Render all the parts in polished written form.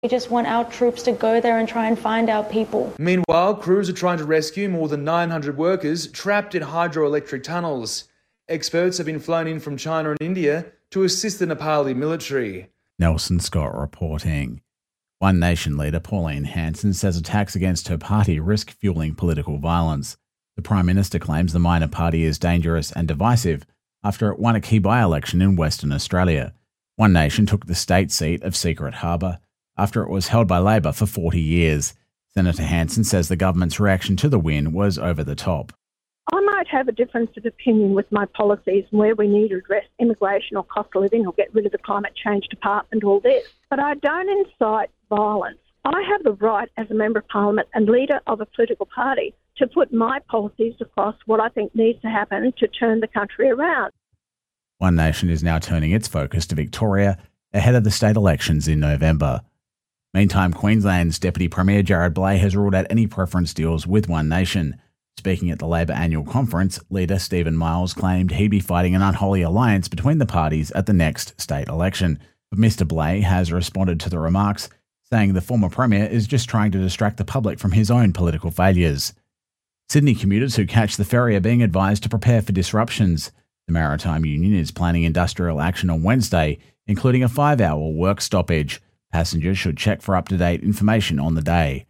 We just want our troops to go there and try and find our people. Meanwhile, crews are trying to rescue more than 900 workers trapped in hydroelectric tunnels. Experts have been flown in from China and India to assist the Nepali military. Nelson Scott reporting. One Nation leader Pauline Hanson says attacks against her party risk fueling political violence. The Prime Minister claims the minor party is dangerous and divisive after it won a key by-election in Western Australia. One Nation took the state seat of Secret Harbour after it was held by Labor for 40 years. Senator Hanson says the government's reaction to the win was over the top. I might have a difference of opinion with my policies and where we need to address immigration or cost of living or get rid of the climate change department, all this. But I don't incite violence. I have the right as a Member of Parliament and leader of a political party to put my policies across what I think needs to happen to turn the country around. One Nation is now turning its focus to Victoria ahead of the state elections in November. Meantime, Queensland's Deputy Premier Jared Blay has ruled out any preference deals with One Nation. Speaking at the Labor annual conference, leader Stephen Miles claimed he'd be fighting an unholy alliance between the parties at the next state election. But Mr Blay has responded to the remarks, saying the former Premier is just trying to distract the public from his own political failures. Sydney commuters who catch the ferry are being advised to prepare for disruptions. The Maritime Union is planning industrial action on Wednesday, including a 5-hour work stoppage. Passengers should check for up-to-date information on the day.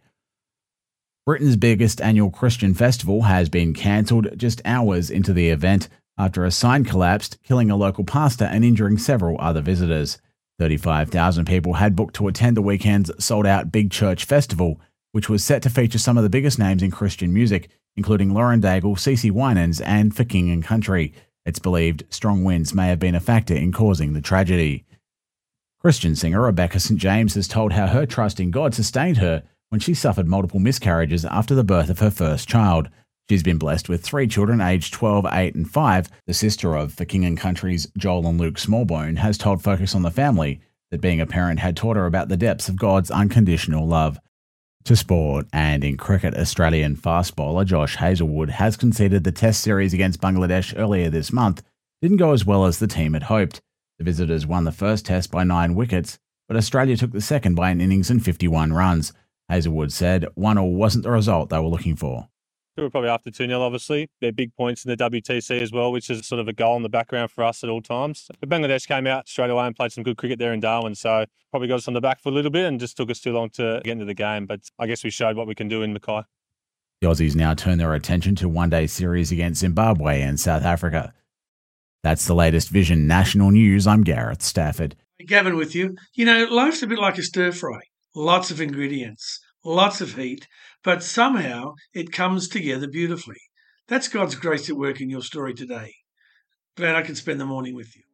Britain's biggest annual Christian festival has been cancelled just hours into the event after a sign collapsed, killing a local pastor and injuring several other visitors. 35,000 people had booked to attend the weekend's sold-out Big Church Festival, which was set to feature some of the biggest names in Christian music, including Lauren Daigle, CeCe Winans, and For King and Country. It's believed strong winds may have been a factor in causing the tragedy. Christian singer Rebecca St. James has told how her trust in God sustained her when she suffered multiple miscarriages after the birth of her first child. She's been blessed with 3 children aged 12, 8 and 5. The sister of For King and Country's Joel and Luke Smallbone has told Focus on the Family that being a parent had taught her about the depths of God's unconditional love. To sport, and in cricket, Australian fast bowler Josh Hazlewood has conceded the Test series against Bangladesh earlier this month didn't go as well as the team had hoped. The visitors won the first Test by 9 wickets, but Australia took the second by an innings and 51 runs. Hazlewood said 1-1 wasn't the result they were looking for. We were probably after 2-0, obviously. They're big points in the WTC as well, which is sort of a goal in the background for us at all times. But Bangladesh came out straight away and played some good cricket there in Darwin, so probably got us on the back foot a little bit and just took us too long to get into the game. But I guess we showed what we can do in Mackay. The Aussies now turn their attention to one-day series against Zimbabwe and South Africa. That's the latest Vision National News. I'm Gareth Stafford. Gavin with you. You know, life's a bit like a stir fry. Lots of ingredients, lots of heat, but somehow it comes together beautifully. That's God's grace at work in your story today. Glad I can spend the morning with you.